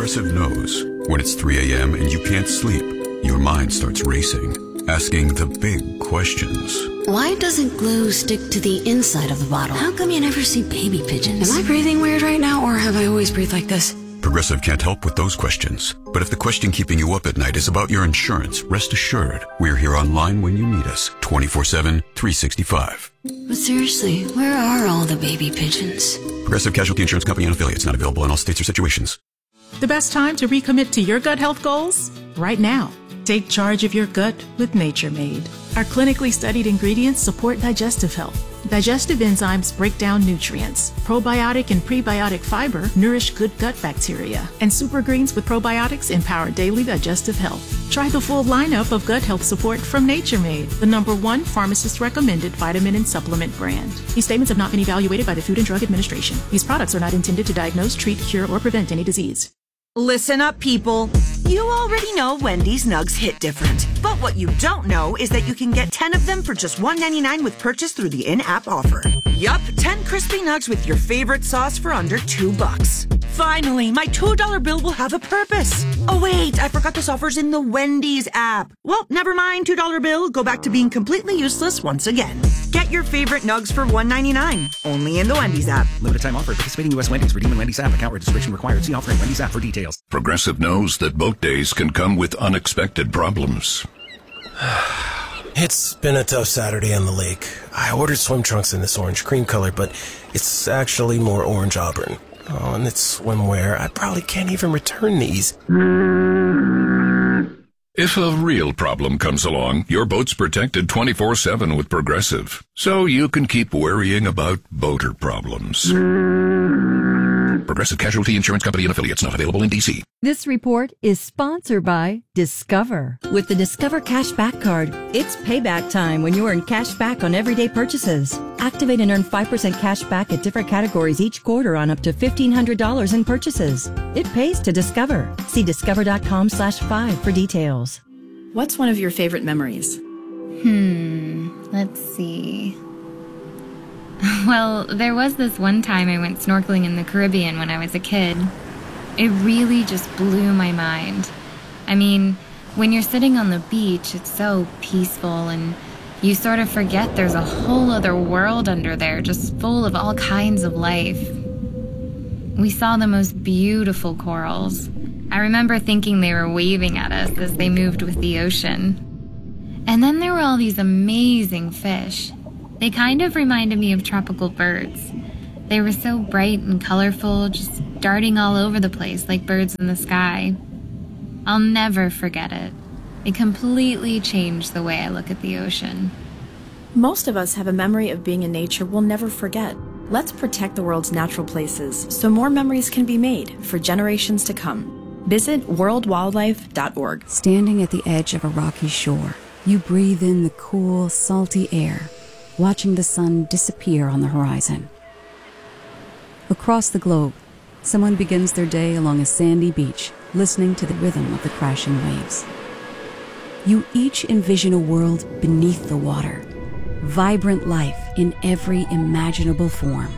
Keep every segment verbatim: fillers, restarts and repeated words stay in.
Progressive knows when it's three a.m. and you can't sleep, your mind starts racing, asking the big questions. Why doesn't glue stick to the inside of the bottle? How come you never see baby pigeons? Am I breathing weird right now, or have I always breathed like this? Progressive can't help with those questions. But if the question keeping you up at night is about your insurance, rest assured, we're here online when you need us, twenty-four seven, three sixty-five. But seriously, where are all the baby pigeons? Progressive Casualty Insurance Company and affiliates, not available in all states or situations. The best time to recommit to your gut health goals? Right now. Take charge of your gut with Nature Made. Our clinically studied ingredients support digestive health. Digestive enzymes break down nutrients. Probiotic and prebiotic fiber nourish good gut bacteria. And super greens with probiotics empower daily digestive health. Try the full lineup of gut health support from Nature Made, the number one pharmacist-recommended vitamin and supplement brand. These statements have not been evaluated by the Food and Drug Administration. These products are not intended to diagnose, treat, cure, or prevent any disease. Listen up, people. You already know Wendy's Nugs hit different. But what you don't know is that you can get ten of them for just one ninety-nine with purchase through the in-app offer. Yup, ten crispy nugs with your favorite sauce for under two bucks. Finally, my two dollar bill will have a purpose. Oh wait, I forgot this offer's in the Wendy's app. Well, never mind, two dollar bill. Go back to being completely useless once again. Get your favorite nugs for one ninety-nine. Only in the Wendy's app. Limited time offer. Participating U S Wendy's. Redeem in Wendy's app. Account registration required. See offer in Wendy's app for details. Progressive knows that boat days can come with unexpected problems. It's been a tough Saturday on the lake. I ordered swim trunks in this orange cream color, but it's actually more orange auburn. Oh, and it's swimwear. I probably can't even return these. If a real problem comes along, your boat's protected twenty-four seven with Progressive, so you can keep worrying about boater problems. Progressive Casualty Insurance Company and affiliates, not available in D C. This report is sponsored by Discover. With the Discover Cashback Card, it's payback time when you earn cash back on everyday purchases. Activate and earn five percent cash back at different categories each quarter on up to fifteen hundred dollars in purchases. It pays to Discover. See discover.com slash five for details. What's one of your favorite memories? Hmm, let's see. Well, there was this one time I went snorkeling in the Caribbean when I was a kid. It really just blew my mind. I mean, when you're sitting on the beach, it's so peaceful and you sort of forget there's a whole other world under there just full of all kinds of life. We saw the most beautiful corals. I remember thinking they were waving at us as they moved with the ocean. And then there were all these amazing fish. They kind of reminded me of tropical birds. They were so bright and colorful, just darting all over the place like birds in the sky. I'll never forget it. It completely changed the way I look at the ocean. Most of us have a memory of being in nature we'll never forget. Let's protect the world's natural places so more memories can be made for generations to come. Visit world wildlife dot org. Standing at the edge of a rocky shore, you breathe in the cool, salty air, watching the sun disappear on the horizon. Across the globe, someone begins their day along a sandy beach, listening to the rhythm of the crashing waves. You each envision a world beneath the water, vibrant life in every imaginable form.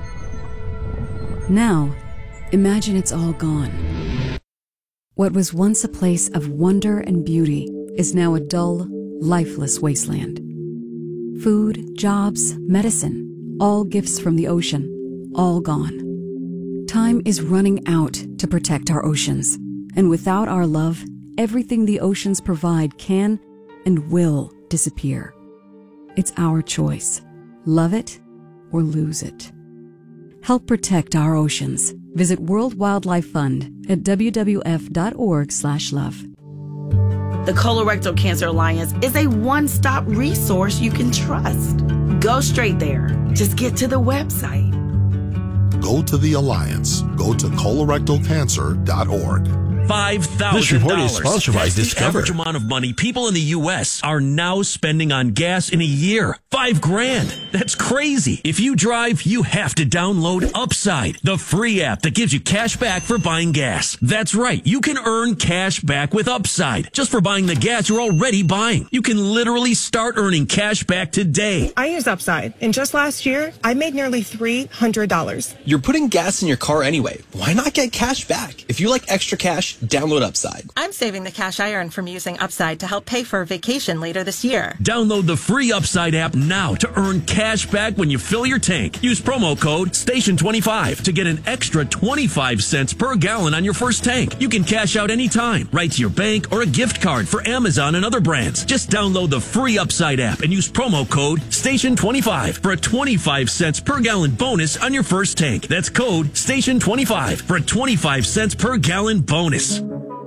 Now, imagine it's all gone. What was once a place of wonder and beauty is now a dull, lifeless wasteland. Food, jobs, medicine, all gifts from the ocean, all gone. Time is running out to protect our oceans, and without our love, everything the oceans provide can and will disappear. It's our choice. Love it or lose it. Help protect our oceans. Visit World Wildlife Fund at w w f dot org slash love. The Colorectal Cancer Alliance is a one-stop resource you can trust. Go straight there. Just get to the website. Go to the Alliance. Go to colorectal cancer dot org. five thousand dollars. This report is sponsored by That's Discover. the average amount of money people in the U S are now spending on gas in a year. Five grand. That's crazy. If you drive, you have to download Upside, the free app that gives you cash back for buying gas. That's right. You can earn cash back with Upside just for buying the gas you're already buying. You can literally start earning cash back today. I use Upside, and just last year, I made nearly three hundred dollars. You're putting gas in your car anyway. Why not get cash back? If you like extra cash, download Upside. I'm saving the cash I earn from using Upside to help pay for a vacation later this year. Download the free Upside app now to earn cash back when you fill your tank. Use promo code station twenty-five to get an extra twenty-five cents per gallon on your first tank. You can cash out anytime, right to your bank or a gift card for Amazon and other brands. Just download the free Upside app and use promo code station twenty-five for a twenty-five cents per gallon bonus on your first tank. That's code station twenty-five for a twenty-five cents per gallon bonus.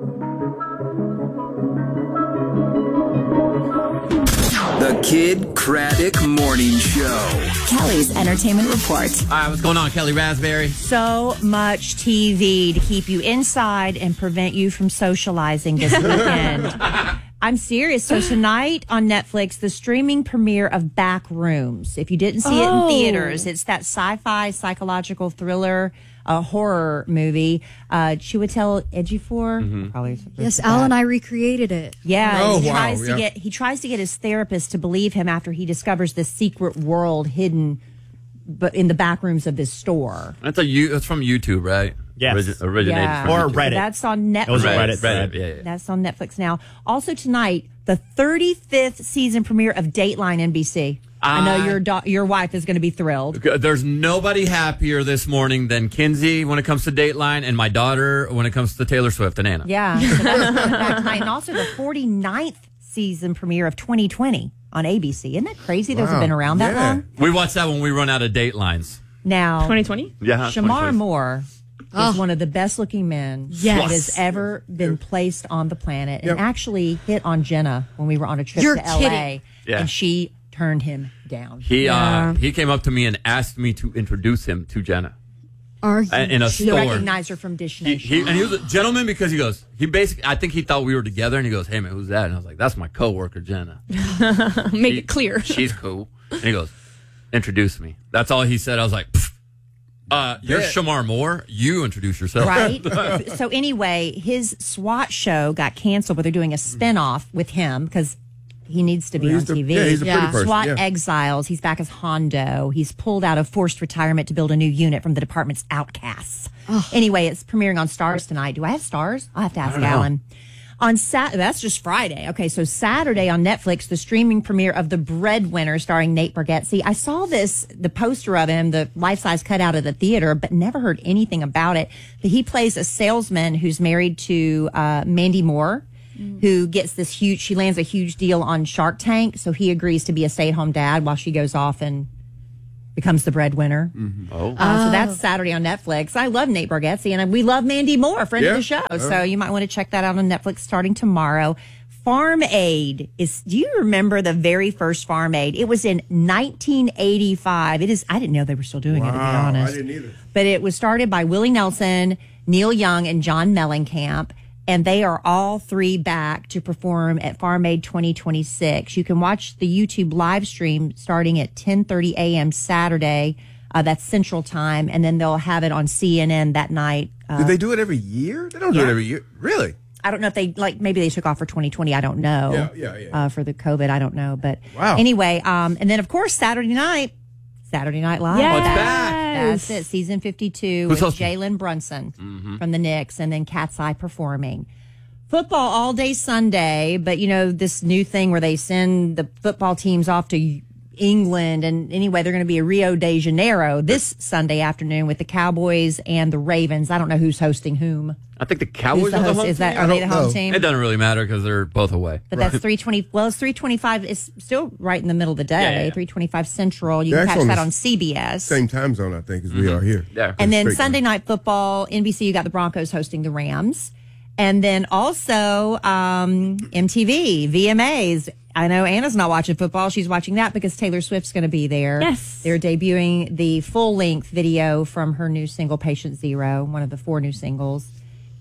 The Kid Craddock Morning Show. Kelly's Entertainment Report. All right, what's going on, Kelly Raspberry? So much T V to keep you inside and prevent you from socializing this weekend. I'm serious. So tonight on Netflix, the streaming premiere of Backrooms. If you didn't see oh. it in theaters, it's that sci-fi psychological thriller a horror movie. Uh, Chiwetel Ejiofor. Mm-hmm. Probably yes, Al and I recreated it. Yeah, oh, he wow. tries to yeah. get he tries to get his therapist to believe him after he discovers this secret world hidden, but in the back rooms of this store. That's a you. That's from YouTube, right? Yes, Origi- originated yeah. from or YouTube. Reddit. That's on Netflix. It was Reddit. Reddit. Reddit. Yeah, yeah. That's on Netflix now. Also tonight, the thirty-fifth season premiere of Dateline N B C. I know your do- your wife is going to be thrilled. There's nobody happier this morning than Kinsey when it comes to Dateline, and my daughter when it comes to Taylor Swift and Anna. Yeah. So that's back tonight. And also the forty-ninth season premiere of twenty twenty on A B C. Isn't that crazy? Those Wow. have been around that Yeah. long. We watch that when we run out of Datelines. Now, twenty twenty? Yeah. Shamar Moore Oh. is one of the best looking men Yes. that has ever been placed on the planet, and Yep. actually hit on Jenna when we were on a trip You're to L A. kidding. Yeah. And she turned him down. He Yeah. uh, he came up to me and asked me to introduce him to Jenna. Are you in a She store. recognized her from Dish He, Nation. he, and he was a gentleman because he goes, he basically, I think he thought we were together, and he goes, hey man, who's that? And I was like, that's my coworker, Jenna. Make She- it clear. She's cool. And he goes, introduce me. That's all he said. I was like, "Pfft. uh, you're Yeah. Shamar Moore. You introduce yourself. Right? So anyway, his SWAT show got canceled, but they're doing a spinoff with him because he needs to be Well, on he's the- T V. yeah, he's a pretty person, SWAT yeah. exiles. He's back as Hondo. He's pulled out of forced retirement to build a new unit from the department's outcasts. Anyway, it's premiering on Stars tonight. Do I have Stars? I'll have to ask don't know. Alan. On Sat, that's just Friday. Okay, so Saturday on Netflix, the streaming premiere of The Breadwinner, starring Nate Bargatze. I saw this, the poster of him, the life-size cutout at the theater, but never heard anything about it. But he plays a salesman who's married to uh, Mandy Moore, who gets this huge. She lands a huge deal on Shark Tank, so he agrees to be a stay-at-home dad while she goes off and becomes the breadwinner. Oh. Uh, so that's Saturday on Netflix. I love Nate Bargatze, and we love Mandy Moore, friend Yeah. of the show. All So right. you might want to check that out on Netflix starting tomorrow. Farm Aid is. Do you remember the very first Farm Aid? It was in nineteen eighty-five. It is. I didn't know they were still doing it, to be Wow, honest. I didn't either. But it was started by Willie Nelson, Neil Young, and John Mellencamp. And they are all three back to perform at Farm Aid twenty twenty-six. You can watch the YouTube live stream starting at ten thirty a.m. Saturday. Uh, that's Central Time. And then they'll have it on C N N that night. Uh, Do they do it every year? They don't do yeah. it every year. Really? I don't know if they, like, maybe they took off for twenty twenty. I don't know. Yeah, yeah, yeah. Uh, for the COVID, I don't know. But Wow. anyway, um, and then, of course, Saturday night, Saturday Night Live. Yes. Oh, it's back. That's it, season fifty-two Who's with hosting? Jalen Brunson Mhm. from the Knicks, and then Cat's Eye performing. Football all day Sunday, but you know, this new thing where they send the football teams off to England, and anyway, they're going to be in Rio de Janeiro this Sunday afternoon with the Cowboys and the Ravens. I don't know who's hosting whom. I think the Cowboys Who's the are the host? home Is that- team. are I they don't the home know. team? It doesn't really matter because they're both away. But that's three twenty. Well, it's three twenty-five. It's still right in the middle of the day. Yeah, yeah, yeah. three twenty-five Central. You They're can catch actually that the on C B S. Same time zone, I think, as we are here. Yeah. And then Straight Sunday Night Football, N B C, you got the Broncos hosting the Rams. And then also um, M T V, V M As. I know Anna's not watching football. She's watching that because Taylor Swift's going to be there. Yes. They're debuting the full-length video from her new single, Patient Zero, one of the four new singles.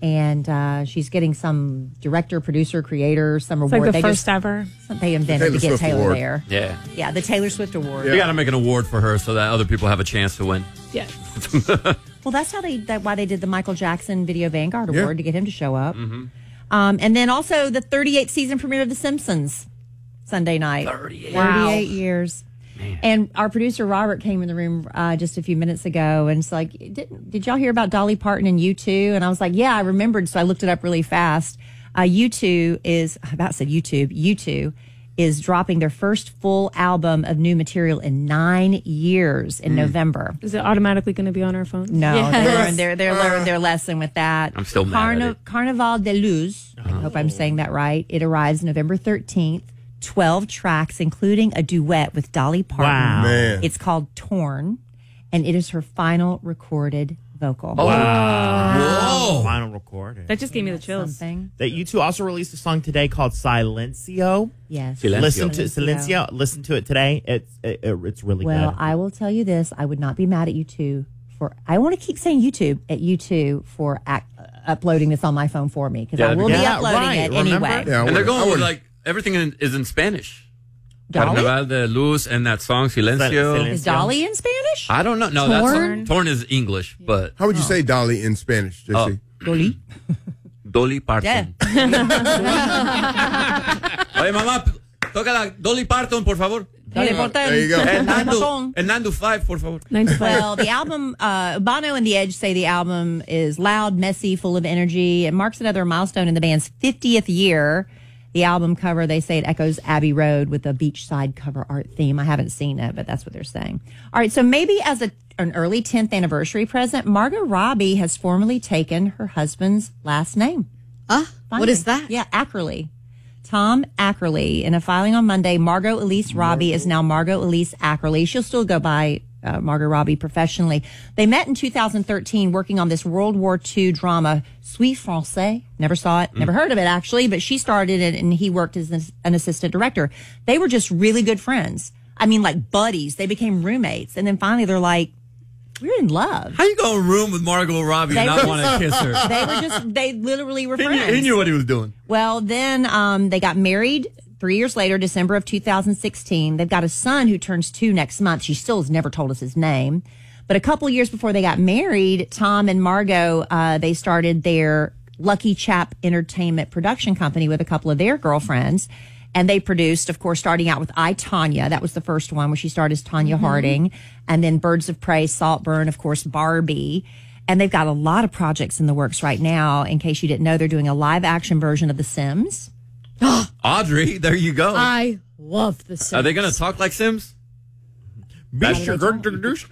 And uh, she's getting some director, producer, creator, some It's award. like the they first just, ever. They invented The to Taylor get Swift Taylor award. there. Yeah. Yeah, the Taylor Swift Award. You got to make an award for her so that other people have a chance to win. Yeah. Well, that's how they that why they did the Michael Jackson Video Vanguard Yeah. Award to get him to show up. Mm-hmm. Um, and then also the thirty-eighth season premiere of The Simpsons Sunday night. thirty-eight. thirty-eight years. And our producer Robert came in the room uh, just a few minutes ago and it's like, did, did y'all hear about Dolly Parton and U two? And I was like, yeah, I remembered. So I looked it up really fast. Uh, U two is, I about said YouTube, U two is dropping their first full album of new material in nine years in Mm. November. Is it automatically going to be on our phones? No, Yes. they learned their, they learned their lesson with that. I'm still mad at it. Carnival de Luz, I hope I'm saying that right. It arrives November thirteenth. twelve tracks, including a duet with Dolly Parton. Wow. Man. It's called Torn, and it is her final recorded vocal. Oh. Wow. Final recording. That just gave me the chills. Something. That you two also released a song today called Silencio. Yes. Silencio. Listen to Silencio. Silencio. Listen to it today. It's it, it's really Well, good. I will tell you this. I would not be mad at you two for, I want to keep saying YouTube at you two for ac- uh, uploading this on my phone for me, because I will be Yeah, uploading right, it remember? anyway. and they're going with like everything in, is in Spanish. Dolly? Carnaval de Luz and that song Silencio. Is Dolly in Spanish? I don't know. No, Torn? that's Torn is English, but How would you say Dolly in Spanish, J C? Oh. Dolly. Dolly Parton. Yeah. Oye, mamá, toca la Dolly Parton, por favor. Dolly Parton. There you go. Hernando, Hernando five, por favor. Well, the album, uh, Bono and The Edge say the album is loud, messy, full of energy. It marks another milestone in the band's fiftieth year. The album cover, they say it echoes Abbey Road with a beachside cover art theme. I haven't seen it, but that's what they're saying. All right, so maybe as a, an early tenth anniversary present, Margot Robbie has formally taken her husband's last name. Ah, what is that? Yeah, Ackerley. Tom Ackerley. In a filing on Monday, Margot Elise Robbie is now Margot Elise Ackerley. She'll still go by uh, Margot Robbie professionally. They met in two thousand thirteen working on this World War Two drama, Suis Français. Never saw it, never heard of it actually, but she started it and he worked as an, an assistant director. They were just really good friends. I mean, like buddies. They became roommates. And then finally they're like, we're in love. How you go in a room with Margot Robbie and not were- want to kiss her? They were just, they literally were He knew, friends. he knew what he was doing. Well, then um, they got married three years later, December of two thousand sixteen. They've got a son who turns two next month. She still has never told us his name. But a couple years before they got married, Tom and Margot, uh, they started their Lucky Chap Entertainment production company with a couple of their girlfriends. And they produced, of course, starting out with I, Tanya. That was the first one where she started as Tanya Mm-hmm. Harding. And then Birds of Prey, Saltburn, of course, Barbie. And they've got a lot of projects in the works right now. In case you didn't know, they're doing a live action version of The Sims. Audrey, there you go. I love the Sims. Are they going to talk like Sims? Mister Um,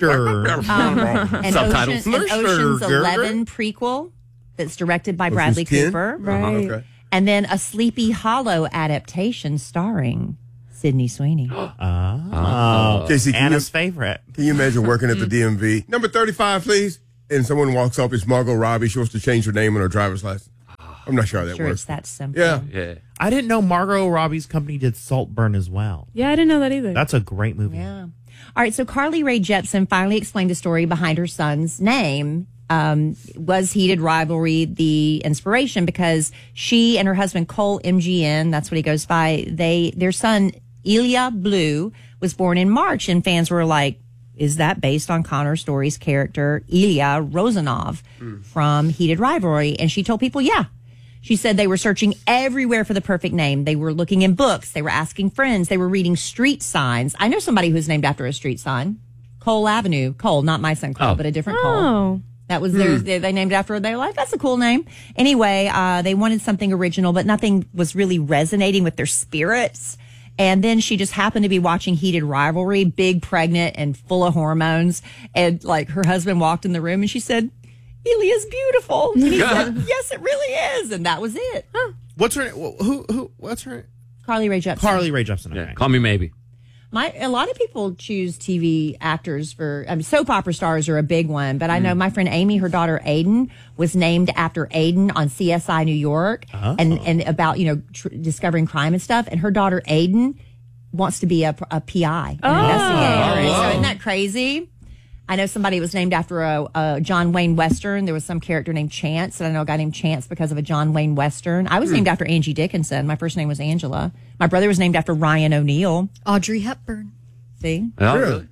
and Subtitles. Ocean, an Ocean's Eleven prequel that's directed by Bradley ten? Cooper. Right. Okay. And then a Sleepy Hollow adaptation starring Sydney Sweeney. Oh, J C, can Anna's you- favorite. Can you imagine working at the D M V? Number thirty-five, please. And someone walks up, it's Margot Robbie. She wants to change her name on her driver's license. I'm not sure how that Sure, works. it's that simple. Yeah. Yeah. I didn't know Margot Robbie's company did Saltburn as well. Yeah, I didn't know that either. That's a great movie. Yeah. All right, so Carly Rae Jepsen finally explained the story behind her son's name. Um, was Heated Rivalry the inspiration? Because she and her husband Cole M G N, that's what he goes by, they their son Ilya Blue was born in March, and fans were like, is that based on Connor Story's character Ilya Rozanov from Heated Rivalry? And she told people, yeah. She said they were searching everywhere for the perfect name. They were looking in books. They were asking friends. They were reading street signs. I know somebody who's named after a street sign. Cole Avenue. Cole, not my son Cole, Oh. but a different Oh. Cole. That was theirs. They, they named after, they're like, that's a cool name. Anyway, uh, they wanted something original, but nothing was really resonating with their spirits. And then she just happened to be watching Heated Rivalry, big, pregnant, and full of hormones. And like her husband walked in the room and she said, Ilya's beautiful. And he said, yes, it really is. And that was it. What's her? Who? Who? What's her? Carly Rae Jepsen. Carly Rae Jepsen. Yeah. Okay. Call me maybe. My a lot of people choose T V actors for I mean, soap opera stars are a big one, but I know my friend Amy, her daughter Aiden, was named after Aiden on C S I New York, Oh. and and about you know tr- discovering crime and stuff. And her daughter Aiden wants to be a, a P I, an Oh. investigator. And so wow. isn't that crazy? I know somebody was named after a, a John Wayne Western. There was some character named Chance, and I know a guy named Chance because of a John Wayne Western. I was Hmm. named after Angie Dickinson. My first name was Angela. My brother was named after Ryan O'Neal. Audrey Hepburn. See? Oh, really?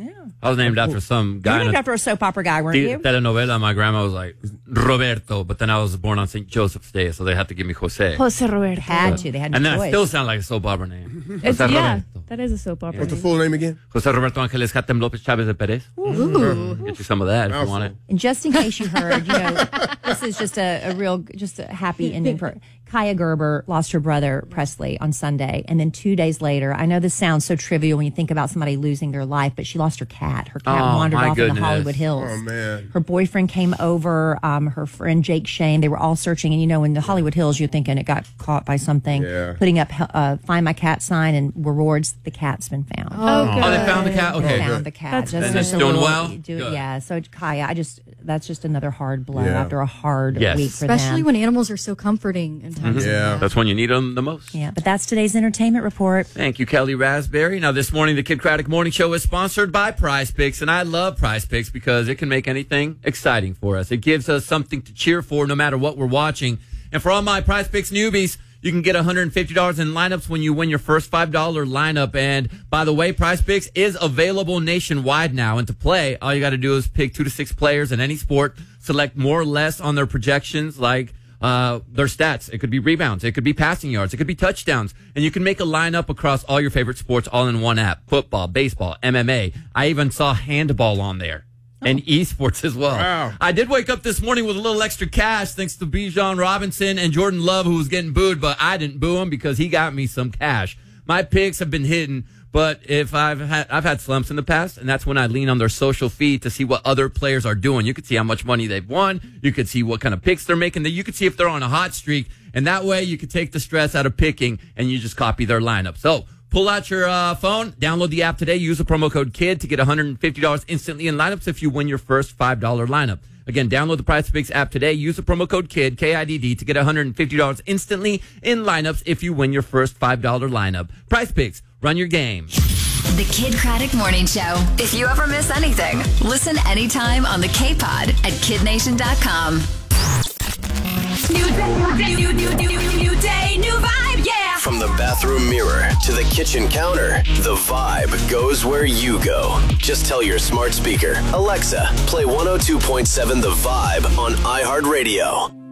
I was named after some You guy were in named a after a soap opera guy, weren't te- you? telenovela. My grandma was like, Roberto, but then I was born on Saint Joseph's Day, so they had to give me Jose. Jose Roberto. Had to. They had no And then choice. I still sound like a soap opera name. It's, Jose yeah, Roberto. that is a soap opera. What's the name. full name again? Jose Roberto Angeles Hatem Lopez Chavez de Perez. Ooh. Get you some of that if you want it. And just in case you heard, you know, this is just a, a real, just a happy ending for Kaya Gerber lost her brother Presley on Sunday, and then two days later, I know this sounds so trivial when you think about somebody losing their life, but she lost her cat. Her cat Oh, wandered my off in goodness. the Hollywood Hills. Oh, man. Her boyfriend came over, um, her friend Jake Shane. They were all searching, and you know, in the Hollywood Hills, you're thinking it got caught by something. Yeah. Putting up uh, "Find My Cat" sign and rewards. The cat's been found. Oh, Oh, they found the cat? They Okay, found good. the cat. That's Just And as it's a doing little- well? do- Good. yeah. So Kaya, I just that's just another hard blow Yeah. after a hard Yes. week for Especially them. when animals are so comforting in times like Yeah. that. That's when you need them the most. Yeah, but that's today's entertainment report. Thank you, Kelly Raspberry. Now, this morning, the Kid Craddock Morning Show is sponsored by Prize Picks, and I love Prize Picks because it can make anything exciting for us. It gives us something to cheer for no matter what we're watching. And for all my Prize Picks newbies, you can get one hundred fifty dollars in lineups when you win your first five dollar lineup. And by the way, Prize Picks is available nationwide now. And to play, all you got to do is pick two to six players in any sport, select more or less on their projections, like uh, their stats. It could be rebounds. It could be passing yards. It could be touchdowns. And you can make a lineup across all your favorite sports all in one app. Football, baseball, M M A. I even saw handball on there. And esports as well. Wow. I did wake up this morning with a little extra cash thanks to Bijan Robinson and Jordan Love, who was getting booed, but I didn't boo him because he got me some cash. My picks have been hidden, but if I've had I've had slumps in the past, and that's when I lean on their social feed to see what other players are doing. You could see how much money they've won. You could see what kind of picks they're making. You could see if they're on a hot streak, and that way you could take the stress out of picking and you just copy their lineup. So pull out your uh, phone, download the app today, use the promo code KID to get one hundred fifty dollars instantly in lineups if you win your first five dollar lineup. Again, download the Prize Picks app today, use the promo code KID, K I D D, to get one hundred fifty dollars instantly in lineups if you win your first five dollar lineup. Prize Picks, run your game. The Kid Craddock Morning Show. If you ever miss anything, listen anytime on the K-Pod at kid nation dot com. New day, new, new, new, new, new day, new vibe, yeah. From the bathroom mirror to the kitchen counter, the vibe goes where you go. Just tell your smart speaker, Alexa, play one oh two point seven The Vibe on iHeartRadio.